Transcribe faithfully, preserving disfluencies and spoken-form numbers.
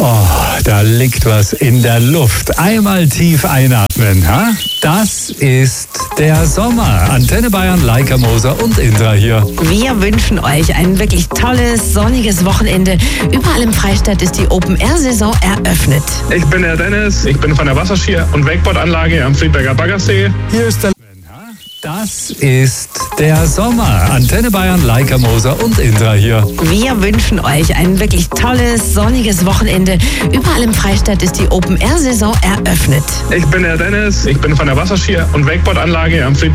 Oh, da liegt was in der Luft. Einmal tief einatmen, ha? Das ist der Sommer. Antenne Bayern, Leica Moser und Indra hier. Wir wünschen euch ein wirklich tolles, sonniges Wochenende. Überall im Freistaat ist die Open-Air-Saison eröffnet. Ich bin der Dennis, ich bin von der Wasserski- und Wakeboardanlage am Friedberger Baggersee. Hier ist der... Das ist der Sommer. Antenne Bayern, Leica Moser und Indra hier. Wir wünschen euch ein wirklich tolles, sonniges Wochenende. Überall im Freistaat ist die Open-Air-Saison eröffnet. Ich bin der Dennis, ich bin von der Wasserski- und Wakeboardanlage am Friedberger